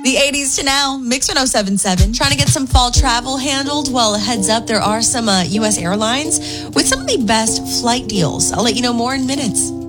The 80s to now, Mix 1077. Trying to get some fall travel handled? Well, heads up, there are some U.S. airlines with some of the best flight deals. I'll let you know more in minutes.